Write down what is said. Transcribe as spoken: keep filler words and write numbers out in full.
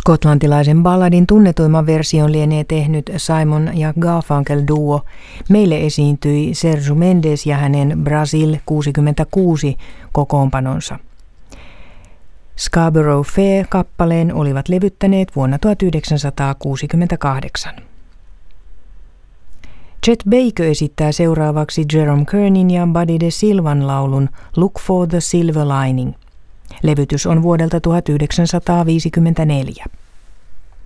Skotlantilaisen balladin tunnetuimman version lienee tehnyt Simon ja Garfunkel duo. Meille esiintyi Sergio Mendes ja hänen Brasil kuusikymmentäkuusi kokoonpanonsa. Scarborough Fair-kappaleen olivat levyttäneet vuonna tuhatyhdeksänsataakuusikymmentäkahdeksan. Chet Baker esittää seuraavaksi Jerome Kernin ja Buddy De Silvan laulun Look for the Silver Lining. Levytys on vuodelta tuhatyhdeksänsataaviisikymmentäneljä.